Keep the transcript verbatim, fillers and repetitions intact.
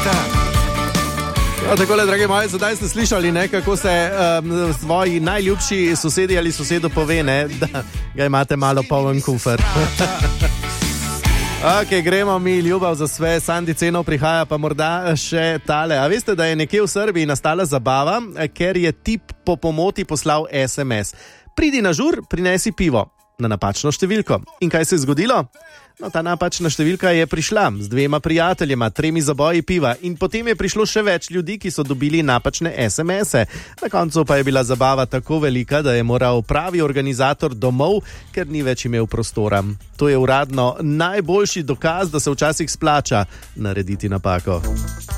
Ja, takole, dragi moji, zdaj ste slišali, ne, kako se um, svoji najljubši sosedi ali sosedu pove, ne, da ga imate malo poln kufer. Ok, gremo mi, ljubav za sve, Sandi Cenov prihaja, pa morda še tale. A veste, da je nekje v Srbiji nastala zabava, ker je tip po pomoti poslal es em es. Pridi na žur, prinesi pivo. Na napačno številko. In kaj se je zgodilo? No, ta napačna številka je prišla z dvema prijateljema, tremi zaboji piva in potem je prišlo še več ljudi, ki so dobili napačne es em ese. Na koncu pa je bila zabava tako velika, da je moral pravi organizator domov, ker ni več imel prostora. To je uradno najboljši dokaz, da se včasih splača narediti napako.